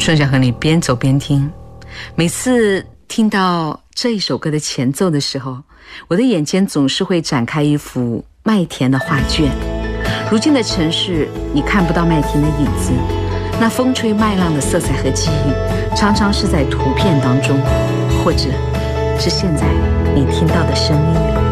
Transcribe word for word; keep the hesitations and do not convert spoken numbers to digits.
顺想和你边走边听。每次听到这一首歌的前奏的时候，我的眼前总是会展开一幅麦田的画卷。如今的城市，你看不到麦田的影子，那风吹麦浪的色彩和记忆，常常是在图片当中，或者是现在你听到的声音里。